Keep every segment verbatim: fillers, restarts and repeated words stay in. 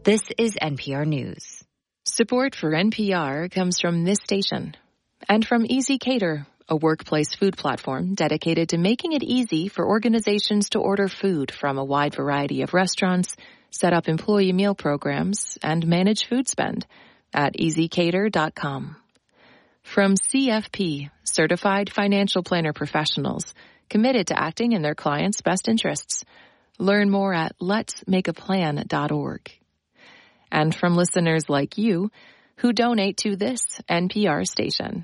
This is N P R News. Support for N P R comes from this station and from Easy Cater, a workplace food platform dedicated to making it easy for organizations to order food from a wide variety of restaurants, set up employee meal programs, and manage food spend at easy cater dot com. From C F P, Certified Financial Planner Professionals, committed to acting in their clients' best interests. Learn more at lets make a plan dot org. And from listeners like you who donate to this N P R station.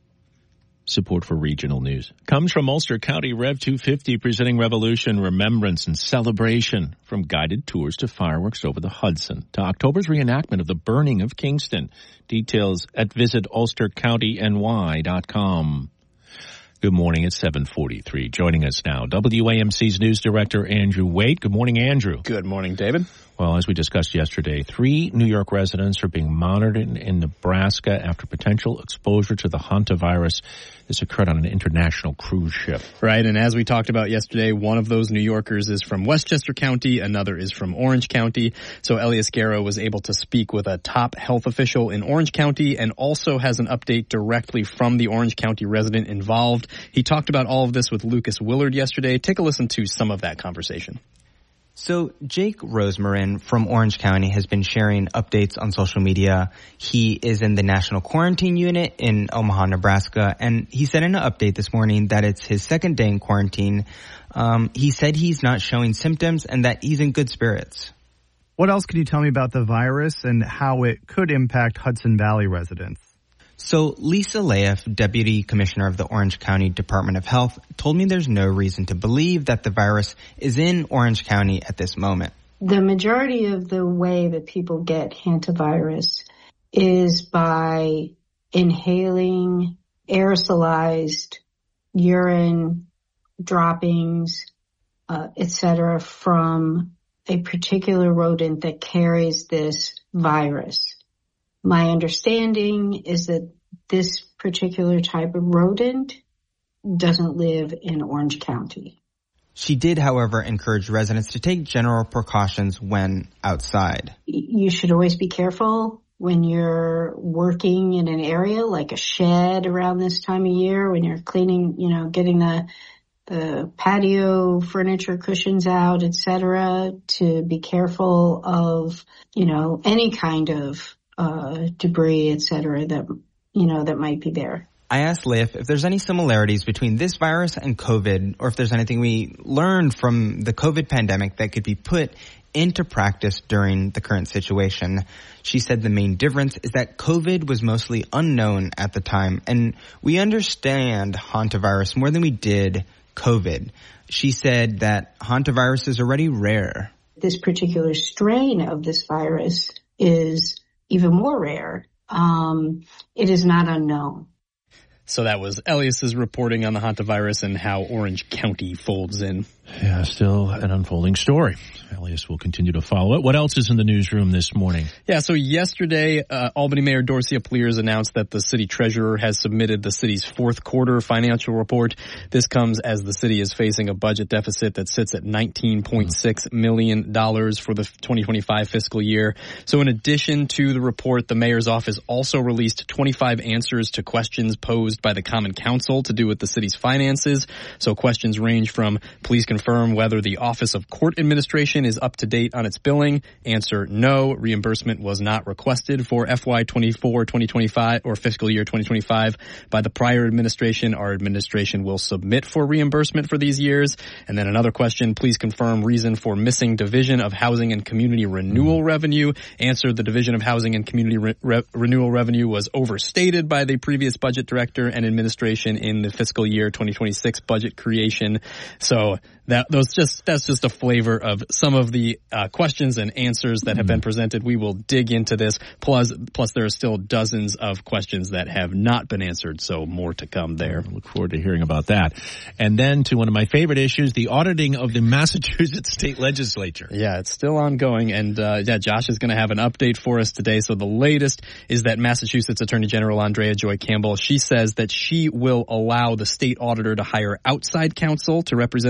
Support for regional news comes from Ulster County Rev two fifty, presenting Revolution, Remembrance, and Celebration. From guided tours to fireworks over the Hudson to October's reenactment of the burning of Kingston. Details at visit ulster county n y dot com. Good morning. It's seven forty-three. Joining us now, W A M C's news director, Andrew Waite. Good morning, Andrew. Good morning, David. Well, as we discussed yesterday, three New York residents are being monitored in, in Nebraska after potential exposure to the hantavirus. This occurred on an international cruise ship. Right, and as we talked about yesterday, one of those New Yorkers is from Westchester County, another is from Orange County. So Elias Guerra was able to speak with a top health official in Orange County and also has an update directly from the Orange County resident involved. He talked about all of this with Lucas Willard yesterday. Take a listen to some of that conversation. So Jake Rosemarin from Orange County has been sharing updates on social media. He is in the National Quarantine Unit in Omaha, Nebraska, and he said in an update this morning that it's his second day in quarantine. Um, he said he's not showing symptoms and that he's in good spirits. What else can you tell me about the virus and how it could impact Hudson Valley residents? So Lisa Laif, Deputy Commissioner of the Orange County Department of Health, told me there's no reason to believe that the virus is in Orange County at this moment. The majority of the way that people get hantavirus is by inhaling aerosolized urine droppings, uh, et cetera, from a particular rodent that carries this virus. My understanding is that this particular type of rodent doesn't live in Orange County. She did, however, encourage residents to take general precautions when outside. You should always be careful when you're working in an area like a shed around this time of year, when you're cleaning, you know, getting the the patio furniture cushions out, et cetera, to be careful of, you know, any kind of uh, debris, et cetera, that, you know, that might be there. I asked Liv if there's any similarities between this virus and COVID, or if there's anything we learned from the COVID pandemic that could be put into practice during the current situation. She said the main difference is that COVID was mostly unknown at the time, and we understand hantavirus more than we did COVID. She said that hantavirus is already rare. This particular strain of this virus is even more rare. Um, it is not unknown. So that was Elias's reporting on the hantavirus and how Orange County folds in. Yeah, still an unfolding story. Elias will continue to follow it. What else is in the newsroom this morning? Yeah, so yesterday, uh, Albany Mayor Dorcia Pliers announced that the city treasurer has submitted the city's fourth quarter financial report. This comes as the city is facing a budget deficit that sits at nineteen point six million dollars for the twenty twenty-five fiscal year. So in addition to the report, the mayor's office also released twenty-five answers to questions posed by the Common Council to do with the city's finances. So questions range from, please confirm whether the Office of Court Administration is up to date on its billing. Answer, no. Reimbursement was not requested for F Y twenty-four twenty twenty-five or fiscal year twenty twenty-five by the prior administration. Our administration will submit for reimbursement for these years. And then another question, please confirm reason for missing Division of Housing and Community Renewal revenue. Answer, the Division of Housing and Community Re- Re- Renewal revenue was overstated by the previous budget director and administration in the fiscal year twenty twenty-six budget creation. So that those just that's just a flavor of some of the uh, questions and answers that have been presented. We will dig into this. Plus, plus there are still dozens of questions that have not been answered. So more to come there. I look forward to hearing about that. And then to one of my favorite issues, the auditing of the Massachusetts state legislature. Yeah, it's still ongoing. And uh, yeah, Josh is going to have an update for us today. So the latest is that Massachusetts Attorney General Andrea Joy Campbell, she says that she will allow the state auditor to hire outside counsel to represent the auditor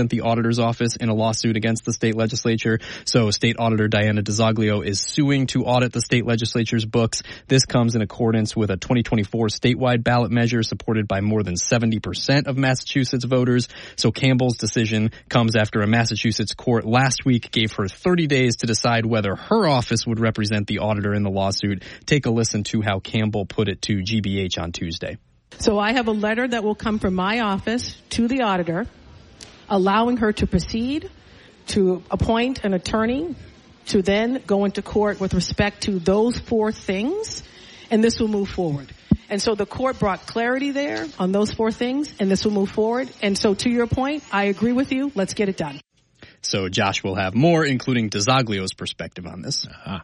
auditor's office in a lawsuit against the state legislature. So State Auditor Diana DiZoglio is suing to audit the state legislature's books. This comes in accordance with a twenty twenty-four statewide ballot measure supported by more than seventy percent of Massachusetts voters. So Campbell's decision comes after a Massachusetts court last week gave her thirty days to decide whether her office would represent the auditor in the lawsuit. Take a listen to how Campbell put it to G B H on Tuesday. So I have a letter that will come from my office to the auditor, allowing her to proceed to appoint an attorney to then go into court with respect to those four things, and this will move forward. And so the court brought clarity there on those four things, and this will move forward. And so to your point, I agree with you. Let's get it done. So Josh will have more, including DiZoglio's perspective on this. Uh-huh.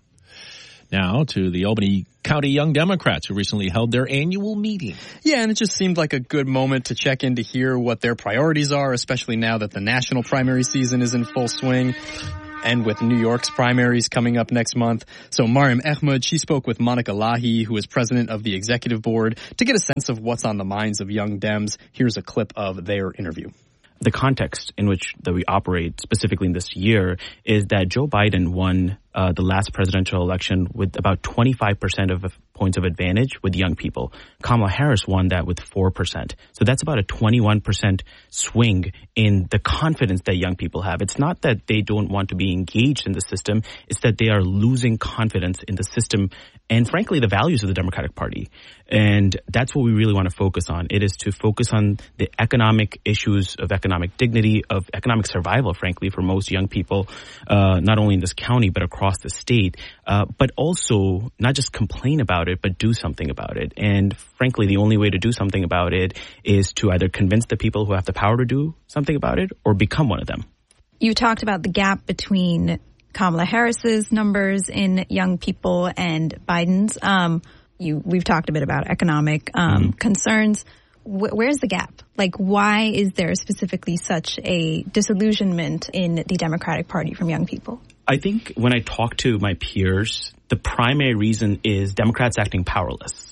Now to the Albany County Young Democrats who recently held their annual meeting. Yeah, and it just seemed like a good moment to check in to hear what their priorities are, especially now that the national primary season is in full swing and with New York's primaries coming up next month. So Mariam Ahmed, she spoke with Monica Lahi, who is president of the executive board, to get a sense of what's on the minds of young Dems. Here's a clip of their interview. The context in which that we operate specifically in this year is that Joe Biden won uh, the last presidential election with about twenty-five percent of points of advantage with young people. Kamala Harris won that with four percent. So that's about a twenty-one percent swing in the confidence that young people have. It's not that they don't want to be engaged in the system. It's that they are losing confidence in the system and, frankly, the values of the Democratic Party. And that's what we really want to focus on. It is to focus on the economic issues of economic dignity, of economic survival, frankly, for most young people, uh, not only in this county, but across the state, uh, but also not just complain about it, but do something about it. And frankly, the only way to do something about it is to either convince the people who have the power to do something about it or become one of them. You talked about the gap between Kamala Harris's numbers in young people and Biden's. Um, you, we've talked a bit about economic um, mm-hmm. concerns. Wh- where's the gap? Like, why is there specifically such a disillusionment in the Democratic Party from young people? I think when I talk to my peers, the primary reason is Democrats acting powerless.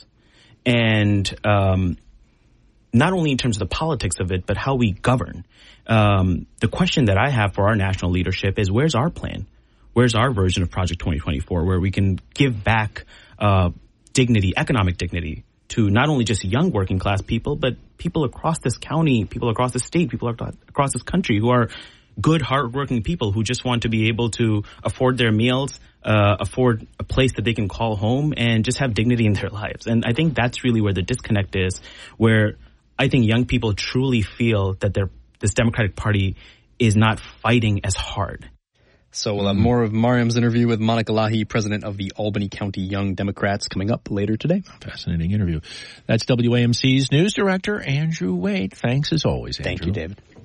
And um, not only in terms of the politics of it, but how we govern. Um, the question that I have for our national leadership is, where's our plan? Where's our version of Project twenty twenty-four, where we can give back uh, dignity, economic dignity, to not only just young working class people, but people across this county, people across the state, people across this country who are good, hardworking people who just want to be able to afford their meals, uh, afford a place that they can call home, and just have dignity in their lives. And I think that's really where the disconnect is, where I think young people truly feel that they're, this Democratic Party is not fighting as hard. So we'll have more of Mariam's interview with Monica Lahi, president of the Albany County Young Democrats, coming up later today. Fascinating interview. That's W A M C's news director, Andrew Wade. Thanks as always, Andrew. Thank you, David.